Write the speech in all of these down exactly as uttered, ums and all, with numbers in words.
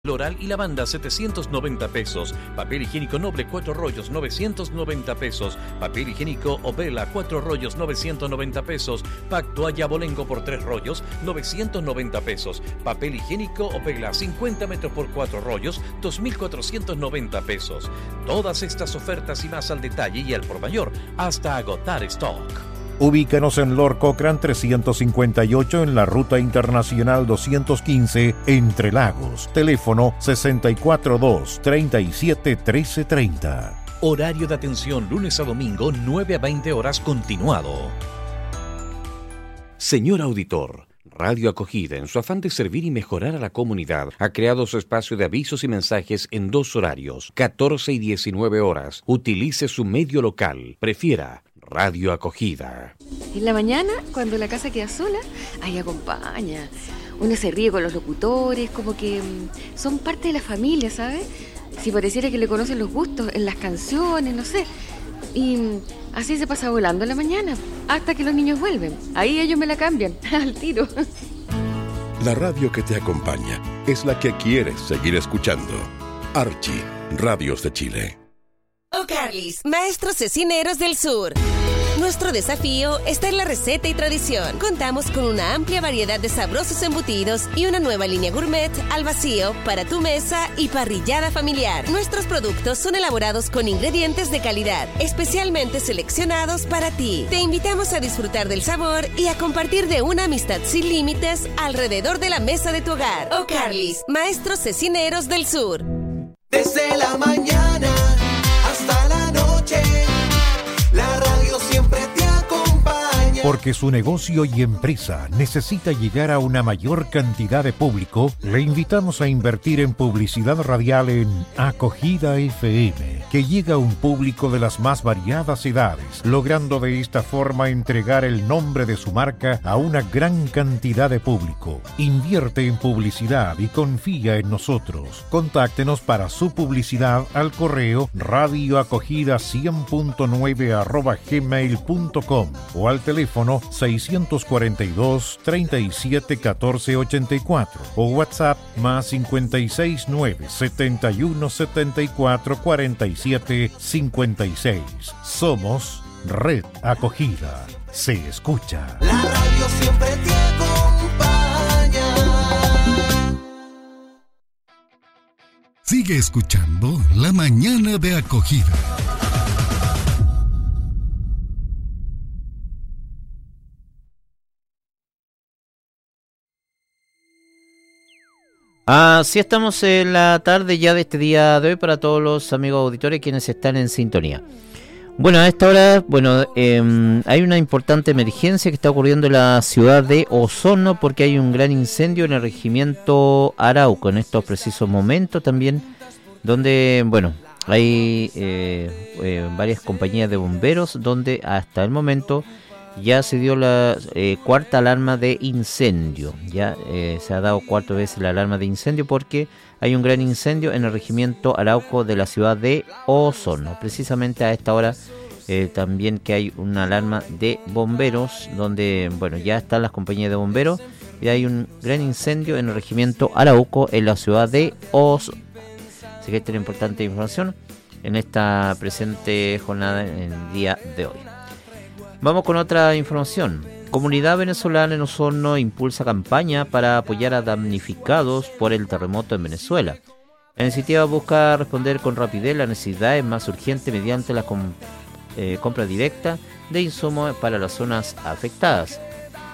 Floral y lavanda setecientos noventa pesos. Papel higiénico noble cuatro rollos novecientos noventa pesos. Papel higiénico Ovela cuatro rollos novecientos noventa pesos. Pack toalla Bolengo por tres rollos novecientos noventa pesos. Papel higiénico Ovela cincuenta metros por cuatro rollos dos mil cuatrocientos noventa pesos. Todas estas ofertas y más al detalle y al por mayor hasta agotar stock. Ubícanos en Lord Cochrane trescientos cincuenta y ocho en la Ruta Internacional doscientos quince, Entre Lagos. Teléfono sesenta y cuatro dos, treinta y siete, trece treinta. Horario de atención lunes a domingo, nueve a veinte horas continuado. Señor auditor, Radio Acogida, en su afán de servir y mejorar a la comunidad, ha creado su espacio de avisos y mensajes en dos horarios, catorce y diecinueve horas. Utilice su medio local. Prefiera Radio Acogida. En la mañana, cuando la casa queda sola, ahí acompaña. Uno se ríe con los locutores, como que mmm, son parte de la familia, ¿sabes? Si pareciera que le conocen los gustos en las canciones, no sé. Y mmm, así se pasa volando en la mañana, hasta que los niños vuelven. Ahí ellos me la cambian, al tiro. La radio que te acompaña es la que quieres seguir escuchando. Archie, Radios de Chile. O'Carly's, maestros cecineros del sur. Nuestro desafío está en la receta y tradición. Contamos con una amplia variedad de sabrosos embutidos y una nueva línea gourmet al vacío para tu mesa y parrillada familiar. Nuestros productos son elaborados con ingredientes de calidad, especialmente seleccionados para ti. Te invitamos a disfrutar del sabor y a compartir de una amistad sin límites alrededor de la mesa de tu hogar. O'Carly's, maestros cecineros del sur. Desde la mañana hasta la noche, la radio siempre te acompaña. Porque su negocio y empresa necesita llegar a una mayor cantidad de público, le invitamos a invertir en publicidad radial en Acogida F M, que llega a un público de las más variadas edades, logrando de esta forma entregar el nombre de su marca a una gran cantidad de público. Invierte en publicidad y confía en nosotros. Contáctenos para su publicidad al correo radioacogida cien punto nueve arroba gmail punto com o al teléfono seiscientos cuarenta y dos, treinta y siete, catorce ochenta y cuatro o WhatsApp más cincuenta y seis, nueve, setenta y uno, setenta y cuatro, cuarenta y siete, cincuenta y seis. Somos Red Acogida. Se escucha. La radio siempre te acompaña. Sigue escuchando La Mañana de Acogida. Así estamos en la tarde ya de este día de hoy para todos los amigos auditores quienes están en sintonía. Bueno, a esta hora, bueno, eh, hay una importante emergencia que está ocurriendo en la ciudad de Osorno porque hay un gran incendio en el regimiento Arauco en estos precisos momentos también, donde, bueno, hay eh, eh, varias compañías de bomberos donde hasta el momento ya se dio la eh, cuarta alarma de incendio. Ya eh, se ha dado cuatro veces la alarma de incendio porque hay un gran incendio en el regimiento Arauco de la ciudad de Osorno. Precisamente a esta hora eh, también que hay una alarma de bomberos donde, bueno, ya están las compañías de bomberos y hay un gran incendio en el regimiento Arauco en la ciudad de Osorno. Así que esta es una importante información en esta presente jornada en el día de hoy. Vamos con otra información. Comunidad venezolana en Osorno impulsa campaña para apoyar a damnificados por el terremoto en Venezuela. La iniciativa busca responder con rapidez las necesidades más urgentes mediante la com- eh, compra directa de insumos para las zonas afectadas.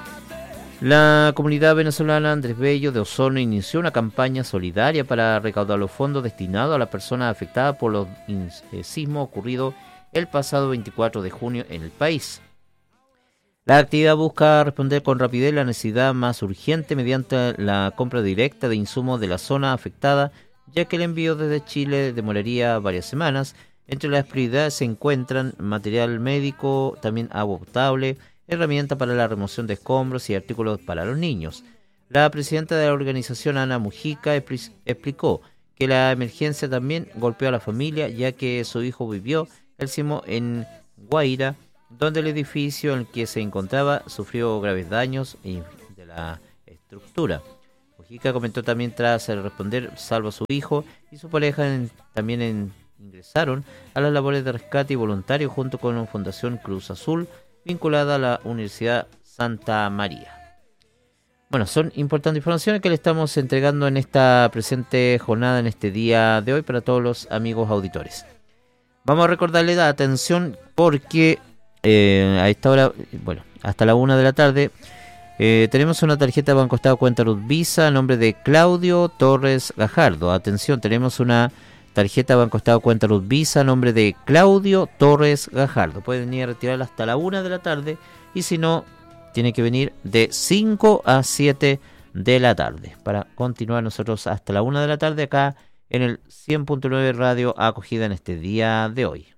La comunidad venezolana Andrés Bello de Osorno inició una campaña solidaria para recaudar los fondos destinados a las personas afectadas por los eh, sismos ocurridos el pasado veinticuatro de junio en el país. La actividad busca responder con rapidez la necesidad más urgente mediante la compra directa de insumos de la zona afectada, ya que el envío desde Chile demoraría varias semanas. Entre las prioridades se encuentran material médico, también agua potable, herramientas para la remoción de escombros y artículos para los niños. La presidenta de la organización, Ana Mujica, explicó que la emergencia también golpeó a la familia, ya que su hijo vivió el sismo en Guaira, donde el edificio en el que se encontraba sufrió graves daños de la estructura. Mujica comentó también tras responder salvo a su hijo y su pareja en, también en, ingresaron a las labores de rescate y voluntario junto con la Fundación Cruz Azul vinculada a la Universidad Santa María. Bueno, son importantes informaciones que le estamos entregando en esta presente jornada, en este día de hoy, para todos los amigos auditores. Vamos a recordarle la atención porque eh, a esta hora, bueno, hasta la una de la tarde, eh, tenemos una tarjeta de Banco Estado Cuenta Ruth Visa a nombre de Claudio Torres Gajardo. Atención, tenemos una tarjeta de Banco Estado Cuenta Ruth Visa a nombre de Claudio Torres Gajardo. Pueden ir a retirarla hasta la una de la tarde y si no, tiene que venir de cinco a siete de la tarde para continuar nosotros hasta la una de la tarde acá en el cien punto nueve Radio Acogida en este día de hoy.